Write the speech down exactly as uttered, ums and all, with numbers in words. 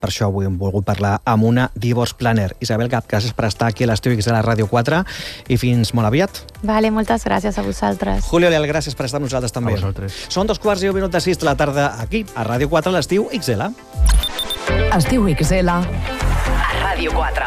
Per això avui hem volgut parlar amb una divorce planner. Isabel Gap, gràcies per estar aquí a l'Estiu X de la Ràdio quatre i fins molt aviat. Vale, moltes gràcies a vosaltres. Julio Leal, gràcies per estar amb nosaltres també. A vosaltres. Són dos quarts i un minut de sis de la tarda aquí, a Ràdio quatre, a l'Estiu X L. Estiu X L a Ràdio quatre.